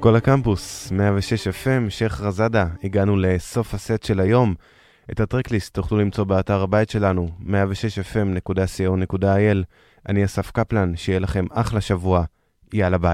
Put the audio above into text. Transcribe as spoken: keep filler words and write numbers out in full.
כל הקמפוס, מאה ושש אף אם, שייח רזדה, הגענו לסוף הסט של היום. את הטרקליסט תוכלו למצוא באתר הבית שלנו, מאה ושש אף אם נקודה סי או נקודה איי אל. אני אסף קפלן, שיהיה לכם אחלה שבוע. יאללה ביי.